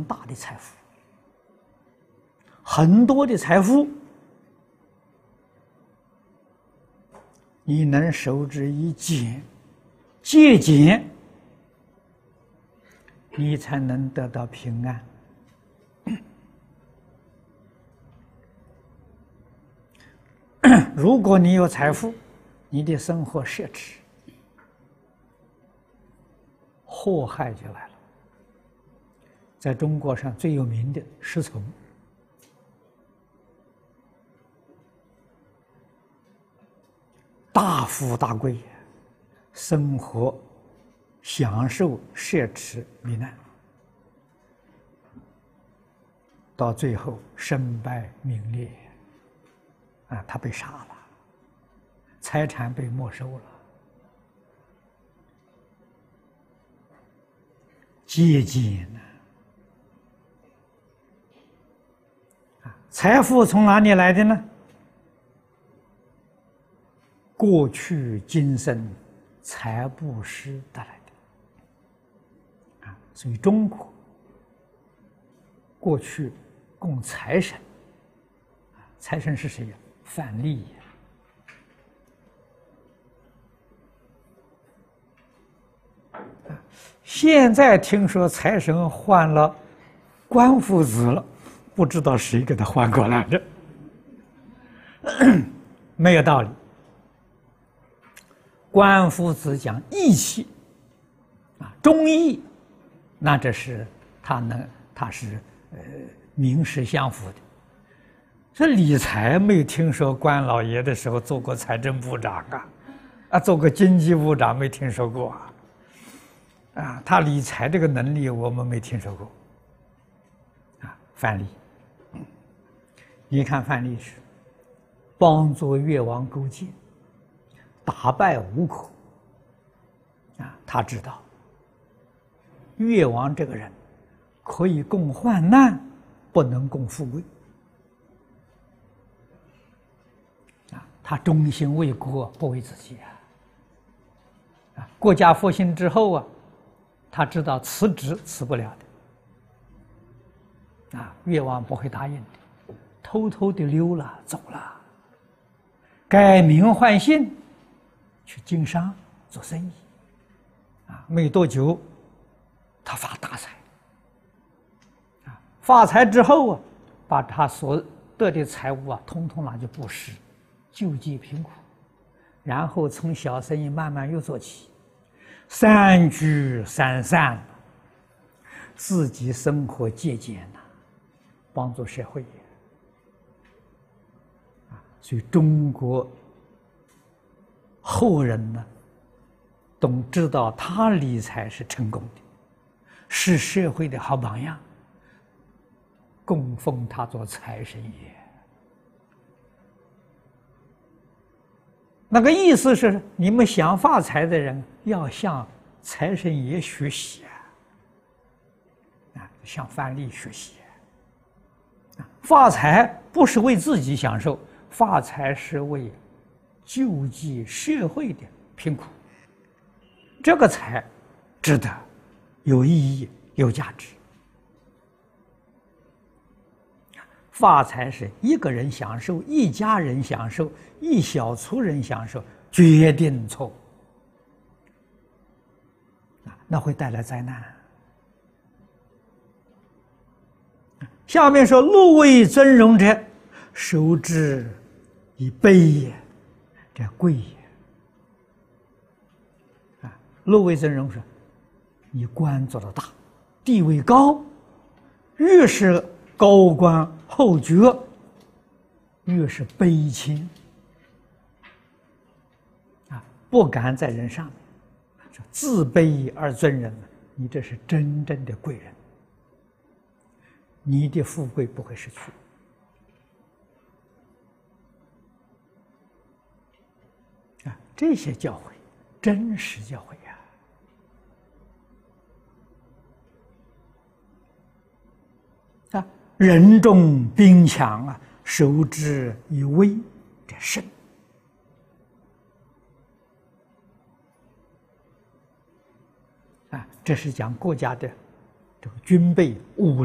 大的财富，很多的财富，你能守之以俭，节俭，你才能得到平安。如果你有财富，你的生活奢侈，祸害就来了。在中国上最有名的失聪，大富大贵，生活享受奢侈糜烂，到最后身败名裂，他被杀了，财产被没收了。节俭呢？财富从哪里来的呢？过去今生财布施得来的。所以中国过去供财神，财神是谁呀？范蠡呀。现在听说财神换了官夫子了，不知道谁给他换过来的，没有道理。官夫子讲义气，忠义，那这是他是名实相符的。这理财没有听说关老爷的时候做过财政部长做过经济部长没听说过他理财这个能力我们没听说过范蠡，你看范蠡是帮助越王勾践，打败吴国他知道越王这个人可以共患难，不能共富贵他忠心为国，不为自己国家复兴之后他知道辞职辞不了的越王不会答应的，偷偷的溜了走了，改名换姓去经商做生意没多久他发大财发财之后把他所得的财物统统拿去布施，救济贫苦，然后从小生意慢慢又做起，三居三善，自己生活节俭帮助社会所以中国后人呢，懂知道他理财是成功的，是社会的好榜样，供奉他做财神爷。那个意思是，你们想发财的人要向财神爷学习向范蠡学习发财不是为自己享受，发财是为救济社会的贫苦，这个财值得，有意义，有价值。发财是一个人享受，一家人享受，一小撮人享受，决定错误那会带来灾难。下面说禄位尊荣者，守之以卑也，这贵也禄位尊荣是你官做得大，地位高，越是高官厚爵，越是卑轻不敢在人上面，自卑而尊人，你这是真正的贵人，你的富贵不会失去这些教诲，真实教诲人重兵强守之以威，这胜这是讲国家的这个军备武